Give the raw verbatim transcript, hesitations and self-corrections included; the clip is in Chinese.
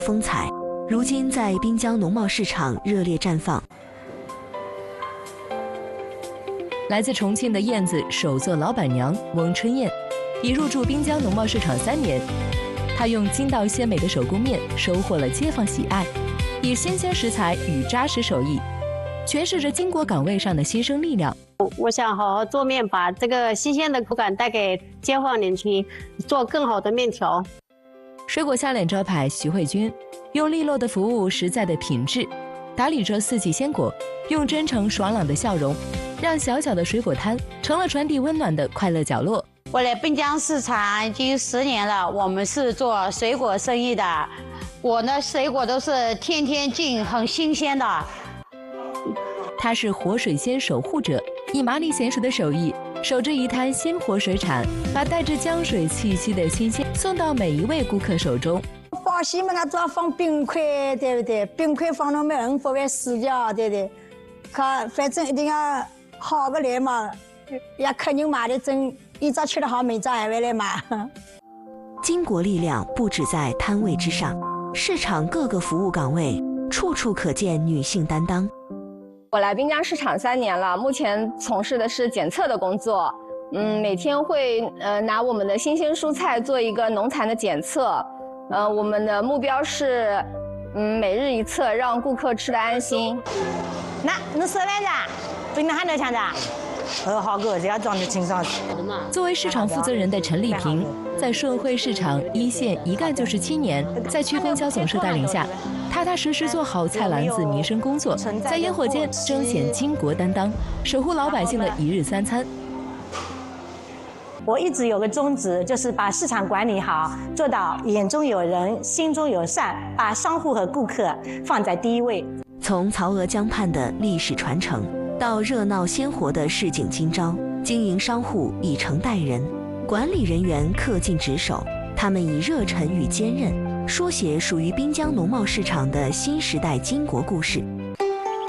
风采，如今在滨江农贸市场热烈绽放。 来自重庆的燕子首座老板娘翁春燕，已入驻滨江农贸市场三年。她用筋道鲜美的手工面收获了街坊喜爱，以新鲜食材与扎实手艺，诠释着金国岗位上的新生力量。 我想好好做面，把这个新鲜的口感带给街坊邻居，做更好的面条。 水果下脸招牌徐慧君，用利落的服务、实在的品质，打理着四季鲜果，用真诚爽朗的笑容，让小小的水果摊成了传递温暖的快乐角落。 我来滨江市场已经十年了，我们是做水果生意的，我呢水果都是天天进，很新鲜的。 他是活水鲜守护者，以麻利娴熟的手艺守着一滩鲜活水产，把带着江水气息的新鲜送到每一位顾客手中。 保鲜嘛，它主要放冰块，对不对？冰块放了没人不会死掉，对不对？可反正一定要好个来嘛，要客人买的真，一早吃得好，每早还会来买。 金国力量不止在摊位之上，市场各个服务岗位处处可见女性担当。 我来滨江市场三年了，目前从事的是检测的工作。嗯，每天会呃拿我们的新鲜蔬菜做一个农残的检测。呃，我们的目标是，嗯，每日一测，让顾客吃得安心。 那你说来着？真的还能抢着？呃，好个，只要装的清爽。 作为市场负责人的陈丽萍，在顺汇市场一线一干就是七年，在区供销总社带领下，踏踏实实做好菜篮子民生工作，在烟火间彰显巾帼担当，守护老百姓的一日三餐。 我一直有个宗旨，就是把市场管理好，做到眼中有人，心中有善，把商户和顾客放在第一位。 从曹娥江畔的历史传承，到热闹鲜活的市井今朝，经营商户以诚待人，管理人员恪尽职守，他们以热忱与坚韧，书写属于滨江农贸市场的新时代巾帼故事。